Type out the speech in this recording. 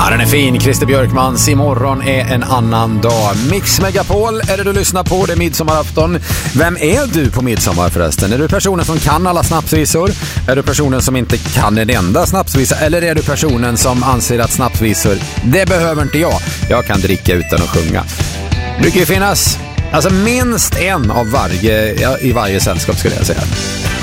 Ja, den är fin. Christer Björkmans Imorgon är en annan dag. Mix Megapol är det du lyssnar på. Det är midsommarafton. Vem är du på midsommar förresten? Är du personen som kan alla snapsvisor? Är du personen som inte kan en enda snapsvisa? Eller är du personen som anser att snapsvisor, det behöver inte jag. Jag kan dricka utan att sjunga. Det brukar ju finnas minst en av varje i varje sällskap, skulle jag säga.